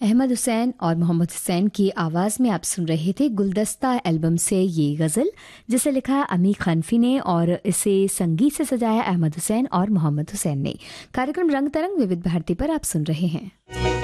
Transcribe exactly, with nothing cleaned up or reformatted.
अहमद हुसैन और मोहम्मद हुसैन की आवाज़ में आप सुन रहे थे गुलदस्ता एल्बम से ये गज़ल, जिसे लिखा अमी खनफी ने और इसे संगीत से सजाया अहमद हुसैन और मोहम्मद हुसैन ने। कार्यक्रम रंग तरंग विविध भारती पर आप सुन रहे हैं।